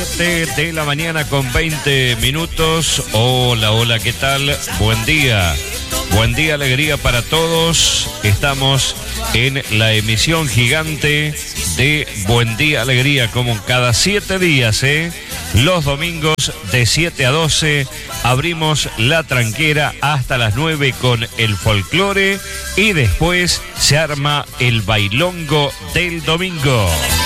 7 de la mañana con 20 minutos. Hola, hola, ¿qué tal? Buen día. Buen día, alegría para todos. Estamos en la emisión gigante de Buen Día, Alegría, como cada 7 días, Los domingos de 7 a 12 abrimos la tranquera hasta las 9 con el folclore y después se arma el bailongo del domingo.